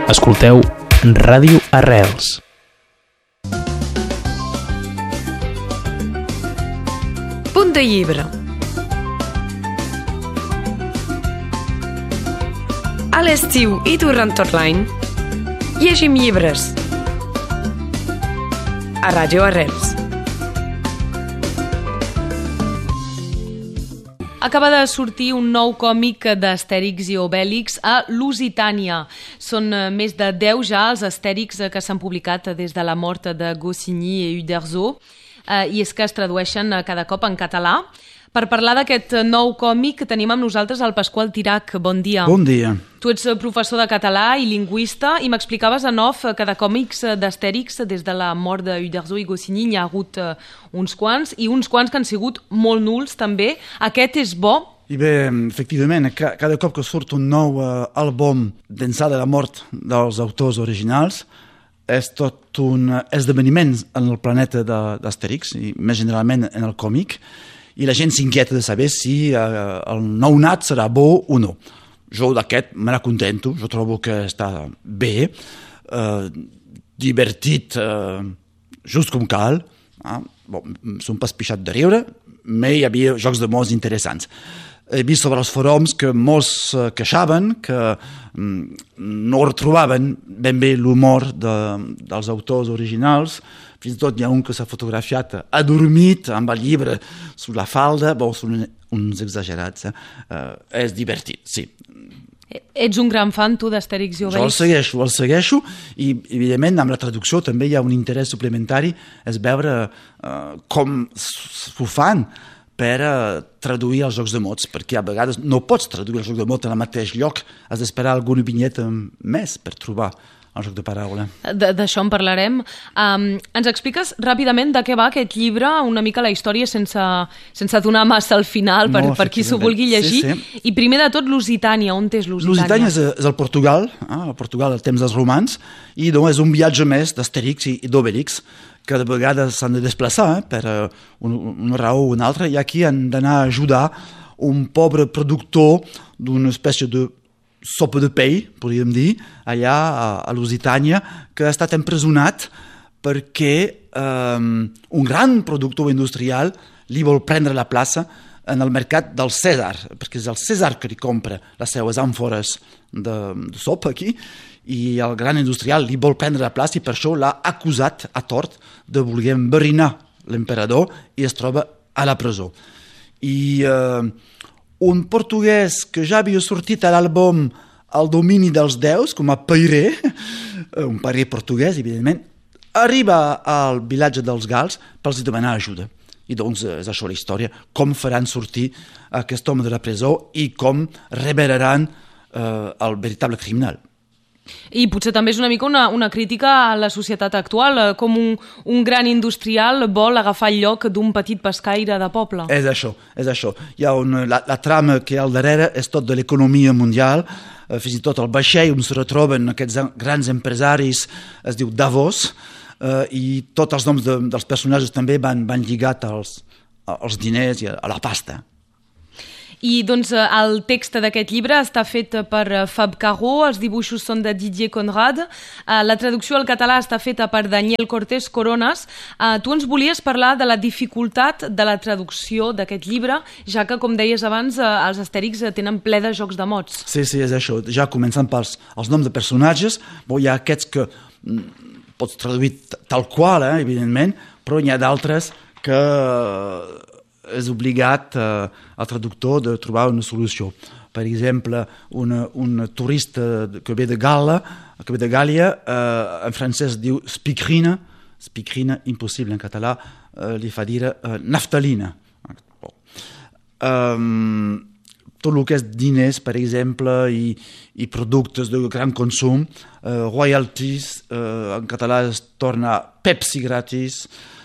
Escolteu Ràdio Arrels. Punt de llibre. A l'estiu i durant tot l'any llegim llibres a Ràdio Arrels. Acaba de sortir un nou còmic d'Astèrix i Obèlix a Lusitània. Són més de 10 ja els Astèrix que s'han publicat des de la mort de Goscinny i Uderzo, i és que es tradueixen cada cop en català. Per parlar d'aquest nou còmic tenim amb nosaltres el Pasqual Tirach. Bon dia. Bon dia. Tu ets professor de català i lingüista i m'explicaves en off que de còmics d'Astèrix des de la mort d'Uderzo i Goscinny n'hi ha hagut uns quants i uns quants que han sigut molt nuls també. Aquest és bo? I bé, efectivament, cada cop que surt un nou àlbum d'ençà de la mort dels autors originals és tot un esdeveniment en el planeta d'Astèrix i més generalment en el còmic, i la gent s'inquieta de saber si el nounat serà bo o no. Jo d'aquest me n'acontento, jo trobo que està bé, divertit, just com cal. Som pas pixat de riure, però hi havia jocs de mots interessants. He vist sobre els fòrums que molts queixaven que no retrobaven ben bé l'humor dels autors originals. Fins i tot hi ha un que s'ha fotografiat adormit amb el llibre sous la falda. Són uns exagerats. És divertit, sí. Ets un gran fan, tu, d'Astèrix i Obèlix? Jo el segueixo i, evidentment, amb la traducció també hi ha un interès suplementari, és veure com s'ho fan per traduir els jocs de mots, perquè a vegades no pots traduir el joc de mots en el mateix lloc, has d'esperar alguna vinyeta més per trobar el joc de paraula. D'això en parlarem. Ens expliques ràpidament de què va aquest llibre, una mica la història sense donar massa al final per qui s'ho vulgui llegir. Sí. I primer de tot, Lusitània. On és Lusitània? Lusitània és el Portugal, al temps dels romans, i és un viatge més d'Astèrix i d'Obèlix, que de vegades s'han de desplaçar per una raó o una altra, i aquí han d'anar a ajudar un pobre productor d'una espècie de sopa de pell, podríem dir, allà a Lusitània, que ha estat empresonat perquè un gran productor industrial li vol prendre la plaça en el mercat del Cèsar, perquè és el Cèsar que li compra les seues àmfores de sopa aquí, i el gran industrial li vol prendre la plaça i per això l'ha acusat a tort de voler enverinar l'emperador i es troba a la presó. I un portuguès que ja havia sortit a l'àlbum El domini dels déus, com a pairé, un pairé portuguès, evidentment, arriba al vilatge dels Gals per els demanar ajuda. I doncs és això la història, com faran sortir aquest home de la presó i com revelaran el veritable criminal. I potser també és una mica una crítica a la societat actual, com un gran industrial vol agafar el lloc d'un petit pescaire de poble. És això. Hi ha la trama que hi ha al darrere és tot de l'economia mundial, fins i tot el vaixell on se retroben aquests grans empresaris es diu Davos, i tots els noms dels personatges també van lligats als diners i a la pasta. I doncs el text d'aquest llibre està fet per Fab Caro, els dibuixos són de Didier Conrad, la traducció al català està feta per Daniel Cortés Coronas. Tu ens volies parlar de la dificultat de la traducció d'aquest llibre, ja que, com deies abans, els Astèrix tenen ple de jocs de mots. Sí, és això. Ja començant pels noms de personatges, hi ha aquests que pots traduir tal qual, evidentment, però n'hi ha d'altres que és obligat al traductor de trobar una solució. Per exemple, un turista que ve de Gàlia, en francès diu spikrina, impossible en català, li fa dir naftalina. Tot el que és diners, per exemple, i productes de gran consum, royalties, en català es torna Pepsi gratis,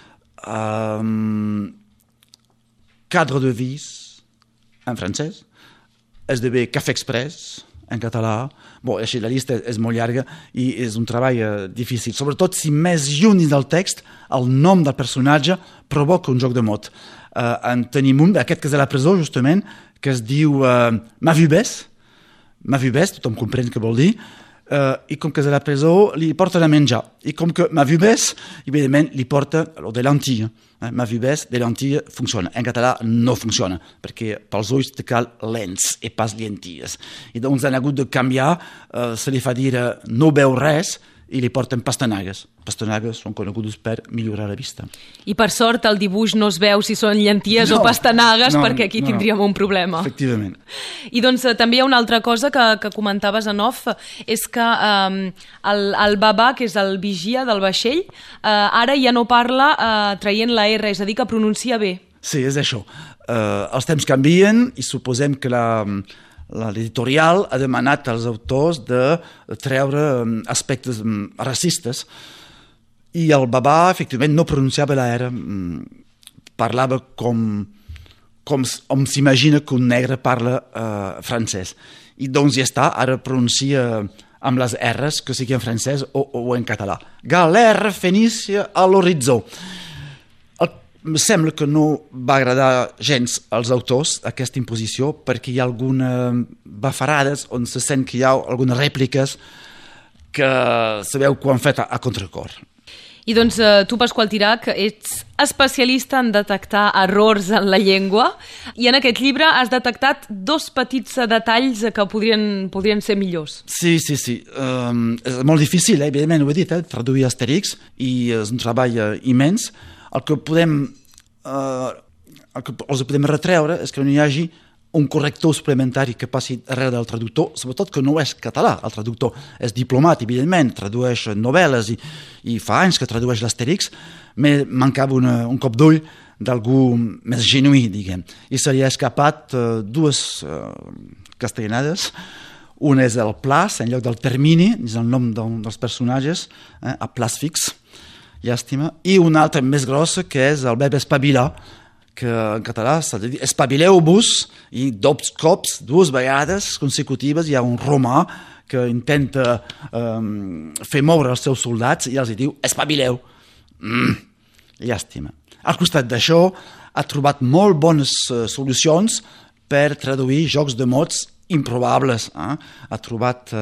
cadre de vis, en francès, esdevé Cafè Express, en català. Així la llista és molt llarga i és un treball difícil, sobretot si més lluny del text el nom del personatge provoca un joc de mots. En tenim un, aquest que és a la presó, justament, que es diu Ma vue baisse, tothom comprèn què vol dir, i com que és a la presó li porten a menjar. I com que m'ha vu més, evidentment li porta de lentilles. M'ha vu més, de lentilles funciona. En català no funciona, perquè pels ulls te cal lents i pas lentilles. I doncs han hagut de canviar, se li fa dir no veu res, i li porten pastanagues. Pastanagues són conegudes per millorar la vista. I per sort el dibuix no es veu si són llenties o pastanagues, perquè aquí tindríem un problema. Efectivament. I doncs també hi ha una altra cosa que comentaves en off, és que el babà, que és el vigia del vaixell, ara ja no parla traient la R, és a dir, que pronuncia bé. Sí, és això. Els temps canvien i suposem que l'editorial ha demanat als autors de treure aspectes racistes i el babà, efectivament, no pronunciava la R. Parlava com s'imagina que un negre parla francès. I doncs ja està, ara pronuncia amb les R's, que sigui en francès o en català. Galère fenícia a l'horitzó. Em sembla que no va agradar gens als autors aquesta imposició perquè hi ha algunes bafarades on se sent que hi ha algunes rèpliques que sabeu que ho han fet a contracor. I doncs tu, Pasqual Tirach, ets especialista en detectar errors en la llengua i en aquest llibre has detectat 2 petits detalls que podrien ser millors. Sí. És molt difícil, evidentment ho he dit, traduir Astèrix i és un treball immens. El que els podem retreure és que no hi hagi un corrector suplementari que passi darrere del traductor, sobretot que no és català. El traductor és diplomat, evidentment, tradueix novel·les i fa anys que tradueix l'Astèrix, mancava un cop d'ull d'algú més genuí, diguem. I se li ha escapat 2 castellanades. Una és el plaç, en lloc del termini, és el nom dels personatges, a plaç fix, llàstima, i una altra més grossa que és el verb espavilar, que en català s'ha de dir espavileu-vos, i 2 cops, 2 vegades consecutives hi ha un romà que intenta fer moure els seus soldats i els diu espavileu. Llàstima. Al costat d'això ha trobat molt bones solucions per traduir jocs de mots improbables. Ha trobat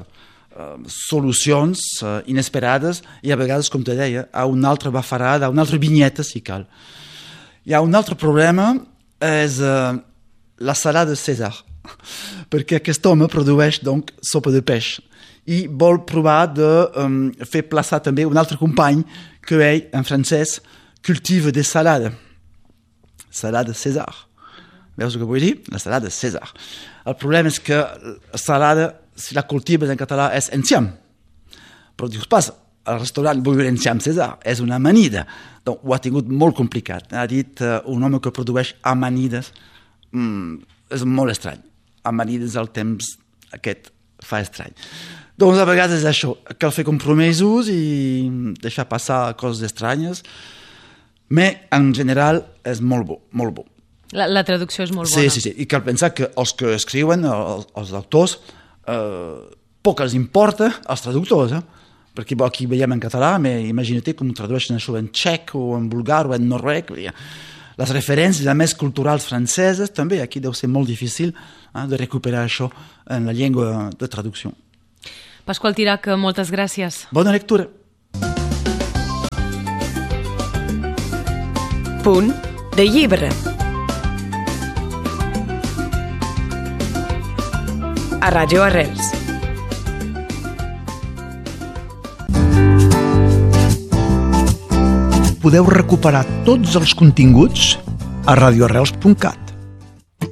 solucions inesperades i a vegades, com te deia, a una altra bafarada, a una altra vinyeta, si cal. Hi ha un altre problema, és la salada de César, perquè aquest home produeix donc sopa de peix i vol provar de fer plaçar també un altre company que ell, en francès, cultive des salades. Salada César. Veus el que vull dir? La salada de César. El problema és que la salada, si la cultives en català, és enciam. Però dius, passa, al restaurant vull dir enciam César, és una amanida. Donc ho ha tingut molt complicat. Ha dit un home que produeix amanides. És molt estrany. Amanides al temps aquest fa estrany. Doncs a vegades és això, cal fer compromisos i deixar passar coses estranyes, però en general és molt bo, molt bo. La traducció és molt bona. Sí. I cal pensar que els que escriuen, els autors, poc els importa als traductors, perquè aquí veiem en català, però imagina't com tradueixen això en txec o en bulgar o en noruec. Les referències, a més, culturals franceses, també aquí deu ser molt difícil de recuperar això en la llengua de traducció. Pasqual Tirach, moltes gràcies. Bona lectura. Punt de llibre. A Ràdio Arrels. Podeu recuperar tots els continguts a radioarrels.cat.